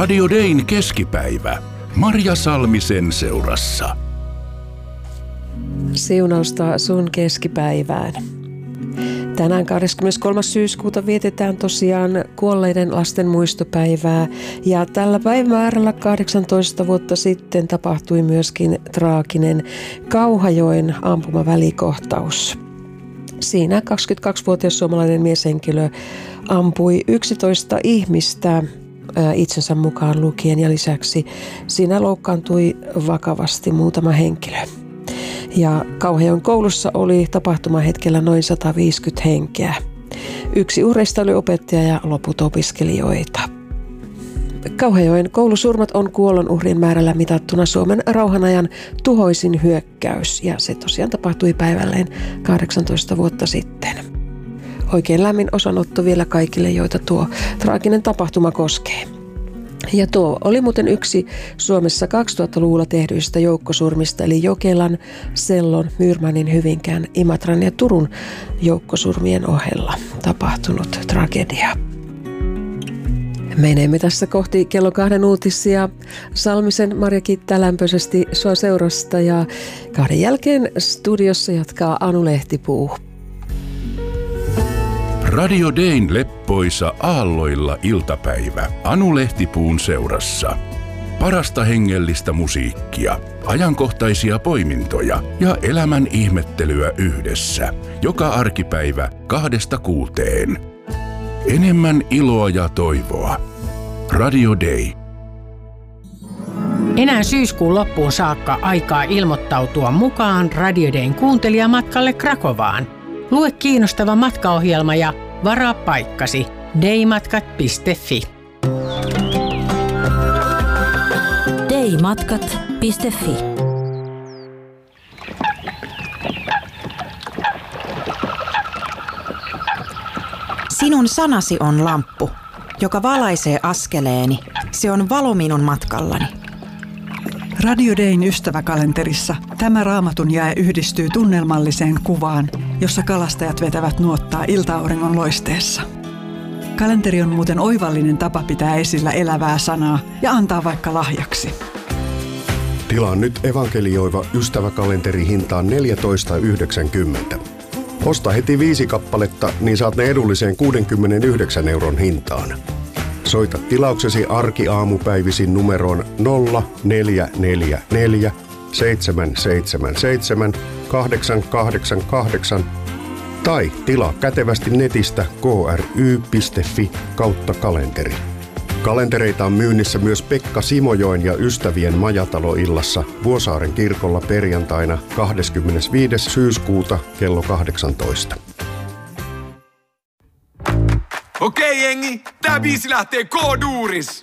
Radio Dayn keskipäivä. Marja Salmisen seurassa. Siunausta sun keskipäivään. Tänään 23. syyskuuta vietetään tosiaan kuolleiden lasten muistopäivää ja tällä päivämäärällä 18 vuotta sitten tapahtui myöskin traaginen Kauhajoen ampumavälikohtaus. Siinä 22-vuotias suomalainen mieshenkilö ampui 11 ihmistä itsensä mukaan lukien ja lisäksi siinä loukkaantui vakavasti muutama henkilö. Ja Kauhajoen koulussa oli tapahtumahetkellä noin 150 henkeä. Yksi uhreista oli opettaja ja loput opiskelijoita. Kauhajoen koulusurmat on kuolonuhrien määrällä mitattuna Suomen rauhanajan tuhoisin hyökkäys ja se tosiaan tapahtui päivälleen 18 vuotta sitten. Oikein lämmin osanotto vielä kaikille, joita tuo traaginen tapahtuma koskee. Ja tuo oli muuten yksi Suomessa 2000-luvulla tehdyistä joukkosurmista, eli Jokelan, Sellon, Myyrmannin, Hyvinkään, Imatran ja Turun joukkosurmien ohella tapahtunut tragedia. Menemme tässä kohti kello 2 uutisia. Salmisen Marja kiittää lämpöisesti sua seurasta ja 2 jälkeen studiossa jatkaa Anu Lehtipuu. Radio Dayn leppoisa aalloilla iltapäivä Anu Lehtipuun seurassa. Parasta hengellistä musiikkia, ajankohtaisia poimintoja ja elämän ihmettelyä yhdessä. Joka arkipäivä 2–6. Enemmän iloa ja toivoa. Radio Day. Enää syyskuun loppuun saakka aikaa ilmoittautua mukaan Radio Dayn kuuntelijamatkalle Krakovaan. Lue kiinnostava matkaohjelma ja varaa paikkasi daymatkat.fi. daymatkat.fi. Sinun sanasi on lamppu, joka valaisee askeleeni. Se on valo minun matkallani. Radio Dayn ystäväkalenterissa tämä raamatun jae yhdistyy tunnelmalliseen kuvaan, jossa kalastajat vetävät nuottaa ilta-auringon loisteessa. Kalenteri on muuten oivallinen tapa pitää esillä elävää sanaa ja antaa vaikka lahjaksi. Tilaa nyt evankelioiva ystäväkalenteri hintaan 14,90. Osta heti 5 kappaletta, niin saat ne edulliseen 69 € hintaan. Soita tilauksesi arkiaamupäivisin numeroon 0444 777 888 tai tilaa kätevästi netistä kry.fi/kalenteri. Kalentereita on myynnissä myös Pekka Simojoen ja ystävien majataloillassa Vuosaaren kirkolla perjantaina 25. syyskuuta kello 18. Okei jengi, tää biisi lähtee K-duuris.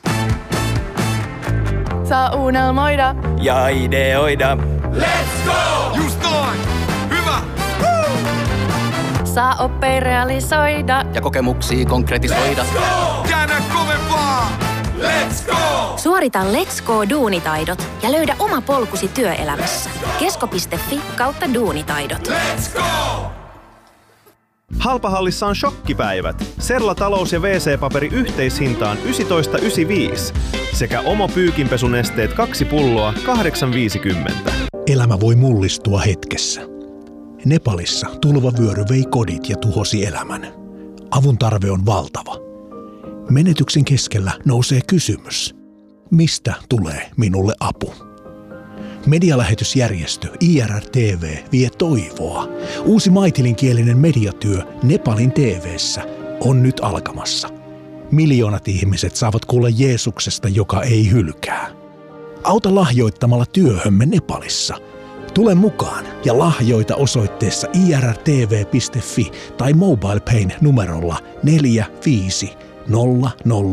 Saa unelmoida Ja ideoida. Let's go! Just noin! Hyvä! Woo! saa oppia realisoida ja kokemuksia konkretisoida. Let's go! Käännä kovempaa! Let's go! Suorita Let's Go-duunitaidot ja löydä oma polkusi työelämässä. kesko.fi/duunitaidot. Let's go! Halpahallissa on shokkipäivät. Serla talous- ja WC-paperi yhteishintaan 19,95 sekä Omo pyykinpesunesteet 2 pulloa 8,50. Elämä voi mullistua hetkessä. Nepalissa tulvavyöry vei kodit ja tuhosi elämän. Avun tarve on valtava. Menetyksen keskellä nousee kysymys. Mistä tulee minulle apu? Medialähetysjärjestö IRR-TV vie toivoa. Uusi maitilinkielinen mediatyö Nepalin TV:ssä on nyt alkamassa. Miljoonat ihmiset saavat kuulla Jeesuksesta, joka ei hylkää. Auta lahjoittamalla työhömme Nepalissa. Tule mukaan ja lahjoita osoitteessa irrtv.fi tai MobilePayn numerolla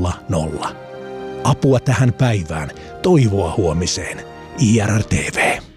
45000. Apua tähän päivään, toivoa huomiseen. IRR-TV.